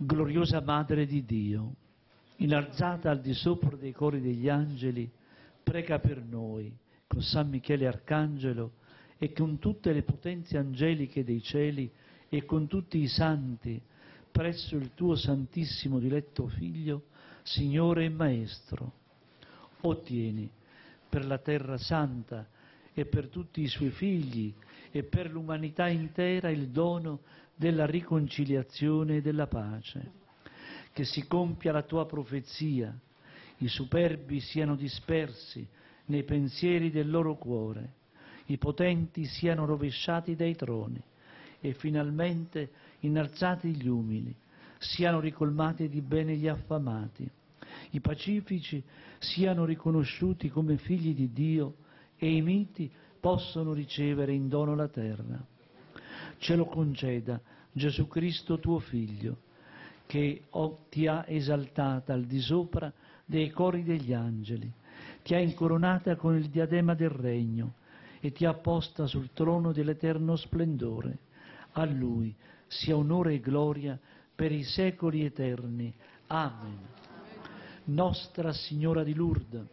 Gloriosa Madre di Dio, innalzata al di sopra dei cori degli angeli, prega per noi con San Michele Arcangelo e con tutte le potenze angeliche dei cieli e con tutti i santi presso il tuo Santissimo Diletto Figlio, Signore e Maestro. Ottieni per la Terra Santa e per tutti i suoi figli e per l'umanità intera il dono della riconciliazione e della pace. Che si compia la tua profezia, i superbi siano dispersi nei pensieri del loro cuore, i potenti siano rovesciati dai troni e finalmente innalzati gli umili, siano ricolmati di bene gli affamati, i pacifici siano riconosciuti come figli di Dio e i miti possono ricevere in dono la terra. Ce lo conceda Gesù Cristo tuo Figlio, che ti ha esaltata al di sopra dei cori degli angeli, ti ha incoronata con il diadema del regno e ti ha posta sul trono dell'eterno splendore. A Lui sia onore e gloria per i secoli eterni. Amen. Nostra Signora di Lourdes,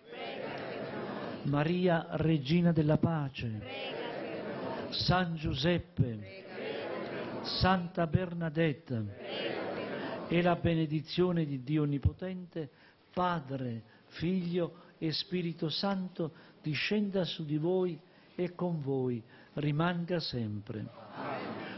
Maria Regina della Pace, San Giuseppe, Santa Bernadette, e la benedizione di Dio Onnipotente, Padre, Figlio e Spirito Santo, discenda su di voi e con voi rimanga sempre.